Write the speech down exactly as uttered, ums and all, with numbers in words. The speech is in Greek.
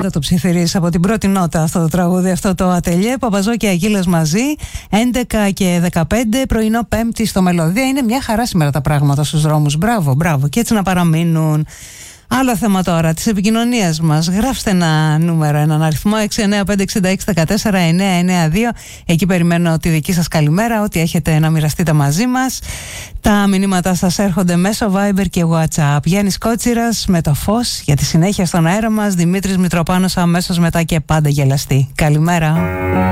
πάντα το ψιθυρίζει από την πρώτη νότα αυτό το τραγούδι, αυτό το ατελιέ. Παπαζό και Αγγίλας μαζί, έντεκα και δεκαπέντε, πρωινό Πέμπτη στο Μελωδία. Είναι μια χαρά σήμερα τα πράγματα στους δρόμους. Μπράβο, μπράβο. Και έτσι να παραμείνουν. Άλλο θέμα τώρα της επικοινωνίας μας. Γράψτε ένα νούμερο, έναν αριθμό έξι εννέα πέντε έξι έξι ένα τέσσερα εννέα εννέα δύο. Εκεί περιμένω τη δική σας καλημέρα, ό,τι έχετε να μοιραστείτε μαζί μας. Τα μηνύματά σας έρχονται μέσω Viber και WhatsApp. Γιάννης Κότσιρας με το φως για τη συνέχεια στον αέρα μας. Δημήτρης Μητροπάνος αμέσως μετά και πάντα γελαστή. Καλημέρα.